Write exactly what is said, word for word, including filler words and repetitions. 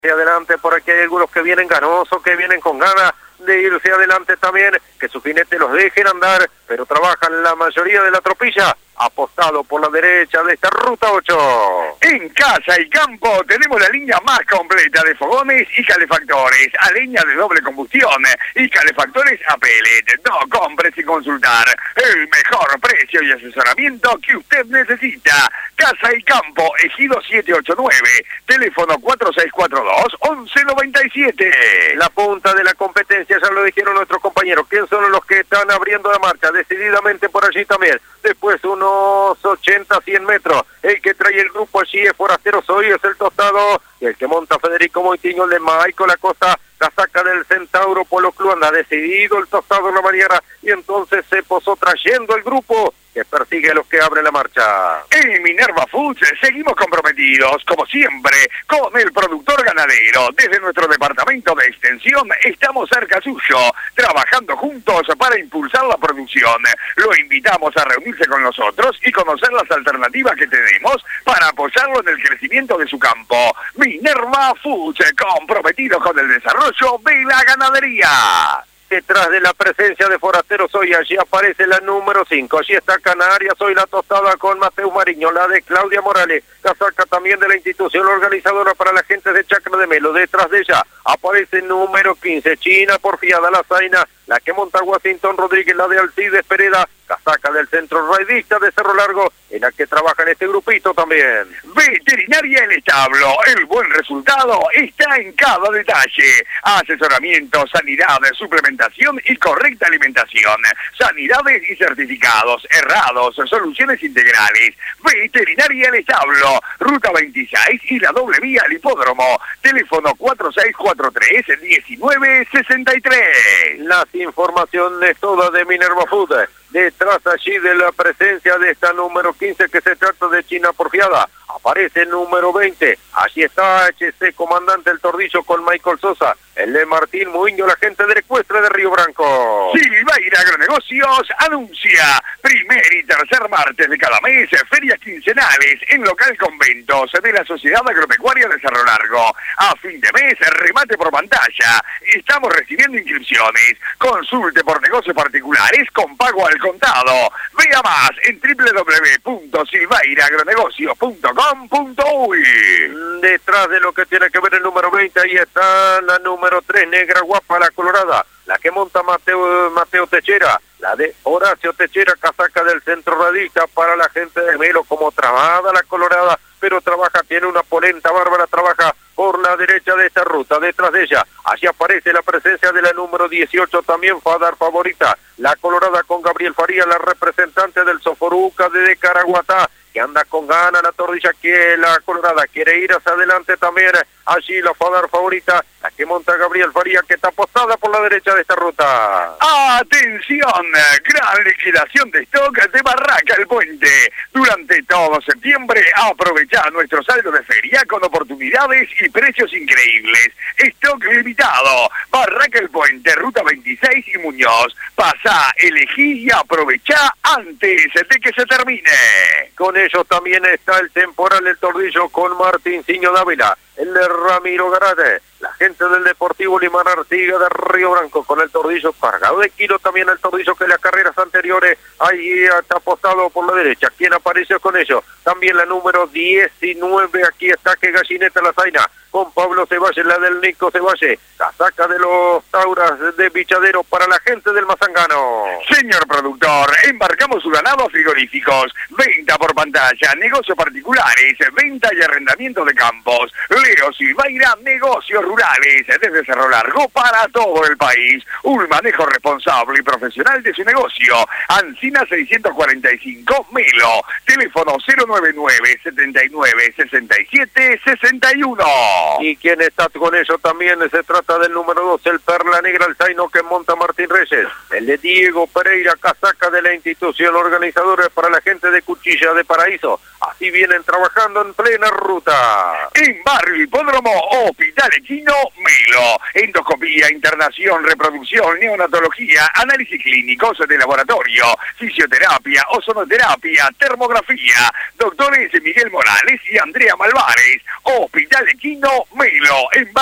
Hacia adelante, por aquí hay algunos que vienen ganosos, que vienen con ganas de irse adelante también, que su jinete los dejen andar, pero trabajan la mayoría de la tropilla, apostado por la derecha de esta ruta ocho. En Casa y Campo tenemos la línea más completa de fogones y calefactores, a leña de doble combustión y calefactores a pellet. No compre sin consultar. El mejor precio y asesoramiento que usted necesita. Casa y Campo, Ejido siete ocho nueve, teléfono cuatro seis cuatro dos, once noventa y siete. La punta de la competencia, ya lo dijeron nuestros compañeros, ¿quién son los que están abriendo la marcha? Decididamente por allí también. Después unos ochenta, cien metros. El que trae el grupo allí es Forastero Soy, es el Tostado. Y el que monta Federico Moitiño, el de Maico La Costa, la saca del Centauro Polo Club. Anda decidido el Tostado en la mañana. Y entonces se posó trayendo el grupo que persigue a los que abren la marcha. En Minerva Foods seguimos comprometidos, como siempre, con el productor ganadero. Desde nuestro departamento de extensión estamos cerca suyo, trabajando juntos para impulsar la producción. Lo invitamos a reunirse con nosotros y conocer las alternativas que tenemos para apoyarlo en el crecimiento de su campo. Minerva Foods, comprometidos con el desarrollo de la ganadería. Detrás de la presencia de Forasteros Hoy, allí aparece la número cinco, allí está Canarias, hoy la tostada con Mateo Mariño, la de Claudia Morales, la saca también de la institución organizadora para la gente de Chacra de Melo. Detrás de ella aparece número quince, China Porfiada, la Zaina, la que monta Washington Rodríguez, la de Alcides Pereda, casaca del centro raidista de Cerro Largo, en la que trabaja en este grupito también. Veterinaria El Establo, el buen resultado está en cada detalle. Asesoramiento, sanidad, suplementación y correcta alimentación. Sanidades y certificados, errados, soluciones integrales. Veterinaria El Establo, ruta veintiséis y la doble vía al hipódromo. Teléfono cuatro seis cuatro tres, diecinueve sesenta y tres. Las informaciones todas de Minerva Food. Detrás allí de la presencia de esta número quince, que se trata de China Porfiada, aparece el número veinte, allí está H C Comandante El Tordillo con Michael Sosa, el de Martín Muñoz, la gente del Ecuestre de Río Branco. Silveira Agronegocios anuncia primer y tercer martes de cada mes ferias quincenales en local conventos de la Sociedad Agropecuaria de Cerro Largo. A fin de mes, remate por pantalla. Estamos recibiendo inscripciones. Consulte por negocios particulares con pago al contado. Vea más en doble u doble u doble u punto silveira agronegocios punto com punto uy. Detrás de lo que tiene que ver el número veinte, ahí está la número tres, Negra Guapa, la colorada, la que monta Mateo, Mateo Techera, la de Horacio Techera, casaca del centro radista para la gente de Melo, como trabada la colorada, pero trabaja, tiene una polenta bárbara, trabaja por la derecha de esta ruta. Detrás de ella, allí aparece la presencia de la número dieciocho, también Fadar Favorita, la colorada con Gabriel Faría, la representante del Soforuca de Caraguatá, que anda con ganas la tordilla, que la colorada quiere ir hacia adelante también. Allí la Fadar Favorita, la que monta Gabriel Faría, que está apostada por la derecha de esta ruta. ¡Atención! Gran liquidación de stock de Barraca El Puente. Durante todo septiembre aprovecha nuestro saldo de feria con oportunidades y precios increíbles. Stock limitado. Barraca El Puente, ruta veintiséis y Muñoz. Pasá, elegí y aprovechá antes de que se termine. Con ellos también está el temporal El Tordillo con Martinciño Dávila, el de Ramiro Garate, la gente del Deportivo Limán Artiga de Río Branco con el Tordillo cargado de kilo, también el Tordillo que en las carreras anteriores ahí está apostado por la derecha. ¿Quién apareció con ellos? También la número diecinueve, aquí está que Gallineta La Zaina, con Pablo Ceballos, la del Nico Ceballos, casaca de los Tauras de Bichadero para la gente del Mazangano. Señor productor, embarcamos su ganado a frigoríficos, venta por pantalla, negocios particulares, venta y arrendamiento de campos. Leo Silveira, negocios rurales, desde Cerro Largo para todo el país. Un manejo responsable y profesional de su negocio. Ancina seiscientos cuarenta y cinco, Melo. Teléfono cero nueve nueve, setenta y nueve, sesenta y siete, sesenta y uno. Y quien está con ellos también se trata del número dos, el Perla Negra, el Zaino que monta Martín Reyes, el de Diego Pereira, casaca de la institución organizadora para la gente de Cuchilla de Paraíso. Así vienen trabajando en plena ruta. En Barrio Hipódromo, Hospital Equino Melo. Endoscopía, internación, reproducción, neonatología, análisis clínicos de laboratorio, fisioterapia, ozonoterapia, termografía. Doctores Miguel Morales y Andrea Malvares. Hospital Equino Melo. En